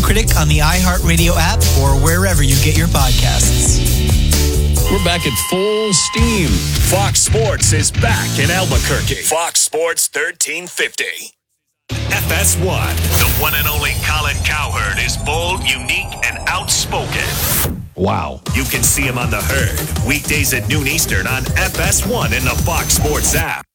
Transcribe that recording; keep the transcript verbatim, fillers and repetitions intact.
Critic on the iHeartRadio app or wherever you get your podcasts. We're back at full steam. Fox Sports is back in Albuquerque. Fox Sports thirteen fifty. F S one. The one and only Colin Cowherd is bold, unique, and outspoken. Wow. You can see him on The Herd, weekdays at noon Eastern on F S one in the Fox Sports app.